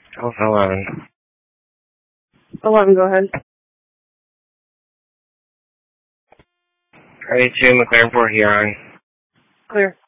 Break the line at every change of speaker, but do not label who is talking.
Oh, hold on.
11, go ahead.
32, McLaren Port Huron.
Clear.